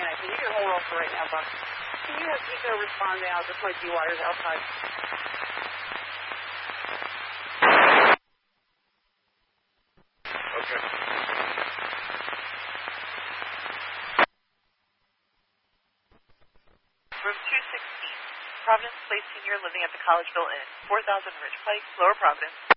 panic. You can hold on for right now, Buck. Can you have Eco respond now? This might be wires outside. Okay. Room 216, Providence Place Senior Living at the Collegeville Inn, 4000 Ridge Pike, Lower Providence.